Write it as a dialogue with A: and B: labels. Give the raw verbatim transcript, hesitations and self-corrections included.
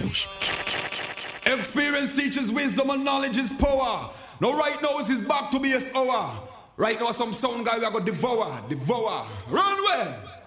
A: Experience teaches wisdom and knowledge is power. Now right now is his back to be his hour. Right now some sound guy we are going to devour, devour. Run away.